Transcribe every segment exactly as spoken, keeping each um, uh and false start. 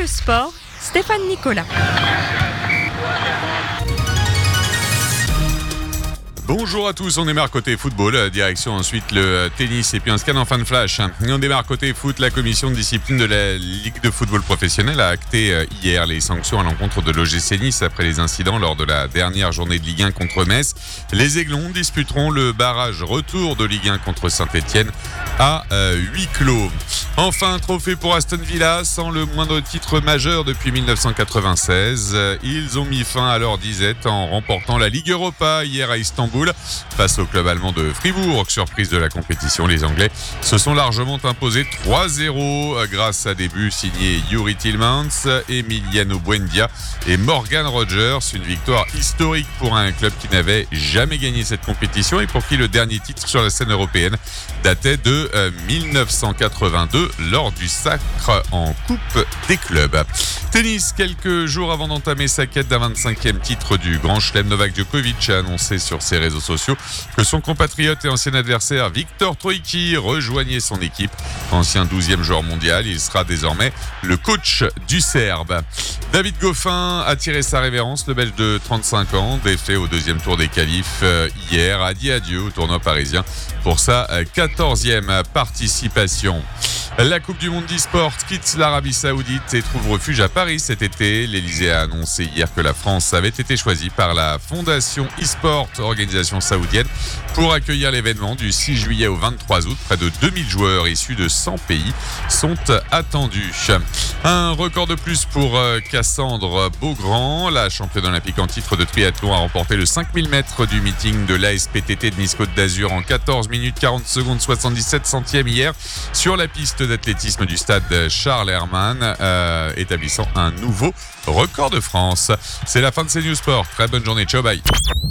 le sport, Stéphane Nicolas. Bonjour à tous, on démarre côté football, direction ensuite le tennis et puis un scan en fin de flash. Et on démarre côté foot, la commission de discipline de la Ligue de football professionnel a acté hier les sanctions à l'encontre de l'O G C Nice après les incidents lors de la dernière journée de Ligue un contre Metz. Les Aiglons disputeront le barrage retour de Ligue un contre Saint-Etienne à euh, huis clos. Enfin, trophée pour Aston Villa, sans le moindre titre majeur depuis dix-neuf cent quatre-vingt-seize. Ils ont mis fin à leur disette en remportant la Ligue Europa hier à Istanbul face au club allemand de Fribourg. Surprise de la compétition, les Anglais se sont largement imposés trois zéro grâce à des buts signés Youri Tillmans, Emiliano Buendia et Morgan Rogers. Une victoire historique pour un club qui n'avait jamais gagné cette compétition et pour qui le dernier titre sur la scène européenne datait de euh, dix-neuf cent quatre-vingt-deux lors du sacre en Coupe des clubs. Tennis, quelques jours avant d'entamer sa quête d'un vingt-cinquième titre du Grand Chelem, Novak Djokovic a annoncé sur ses réseaux sociaux que son compatriote et ancien adversaire Viktor Troicki rejoignait son équipe. Ancien douzième joueur mondial, il sera désormais le coach du Serbe. David Goffin a tiré sa révérence. Le Belge de trente-cinq ans, défait au deuxième tour des qualifs hier, a dit adieu au tournoi parisien pour sa quatorzième participation. La Coupe du Monde d'e-sport quitte l'Arabie Saoudite et trouve refuge à Paris cet été. L'Elysée a annoncé hier que la France avait été choisie par la Fondation e-sport, organisation saoudienne, pour accueillir l'événement du six juillet au vingt-trois août. Près de deux mille joueurs issus de cent pays sont attendus. Un record de plus pour Cassandre Beaugrand. La championne olympique en titre de triathlon a remporté le cinq mille mètres du meeting de l'A S P T T de Nice-Côte d'Azur en quatorze minutes quarante secondes soixante-dix-sept centièmes hier sur la piste d'athlétisme du stade Charles Hermann, euh, établissant un nouveau record de France. C'est la fin de ces News Sport. Très bonne journée. Ciao, bye.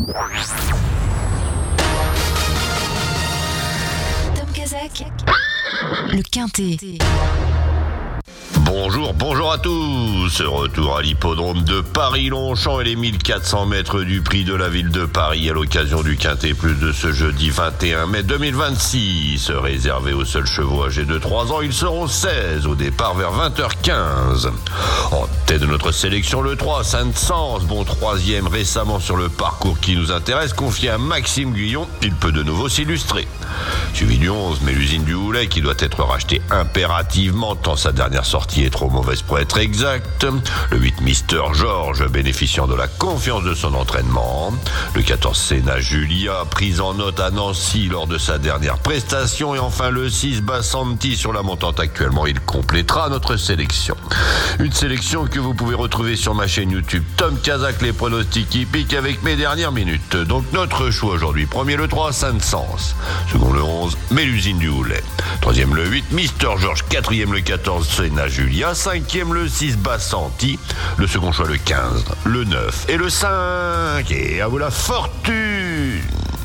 Tom Kazak, le Quintet. Bonjour, bonjour à tous. Retour à l'hippodrome de Paris-Longchamp et les mille quatre cents mètres du prix de la ville de Paris à l'occasion du Quintet Plus de ce jeudi vingt et un mai deux mille vingt-six. Réservé aux seuls chevaux âgés de trois ans, ils seront seize au départ vers vingt heures quinze. En tête de notre sélection, le trois, Saint-Saëns, bon troisième récemment sur le parcours qui nous intéresse, confié à Maxime Guyon. Il peut de nouveau s'illustrer. Suivi du onze, Mélusine du Houlet qui doit être racheté impérativement tant sa dernière sortie est trop mauvaise pour être exacte. Le huit, Mister George, bénéficiant de la confiance de son entraînement. Le quatorze, Senna Julia, prise en note à Nancy lors de sa dernière prestation. Et enfin le six, Bassanti sur la montante actuellement. Il complétera notre sélection. Une sélection que vous pouvez retrouver sur ma chaîne YouTube Tom Kazak, les pronostics hippiques avec mes dernières minutes. Donc notre choix aujourd'hui. Premier le trois, Saint-Saëns. Second le onze, Mélusine du Houlet. Troisième le huit, Mister George. Quatrième le quatorze, Senna Julia. Cinquième le six, Bassanti. Le second choix le quinze, le neuf et le cinq. Et à vous la fortune.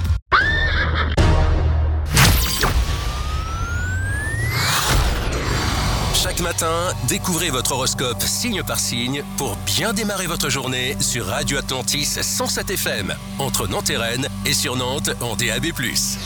Chaque matin, découvrez votre horoscope signe par signe pour bien démarrer votre journée sur Radio Atlantis cent sept F M, entre Nantes et Rennes et sur Nantes en D A B plus.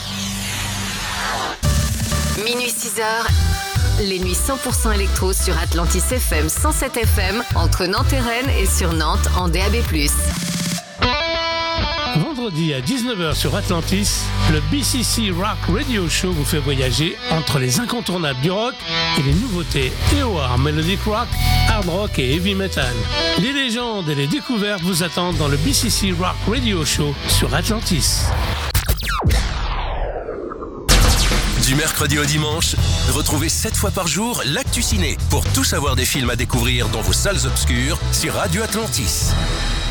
Minuit six heures, les nuits cent pour cent électro sur Atlantis F M cent sept F M, entre Nantes et Rennes et sur Nantes en D A B plus. Vendredi à dix-neuf heures sur Atlantis, le B C C Rock Radio Show vous fait voyager entre les incontournables du rock et les nouveautés A O R, Melodic Rock, Hard Rock et Heavy Metal. Les légendes et les découvertes vous attendent dans le B C C Rock Radio Show sur Atlantis. Du mercredi au dimanche, retrouvez sept fois par jour l'actu ciné pour tout savoir des films à découvrir dans vos salles obscures sur Radio Atlantis.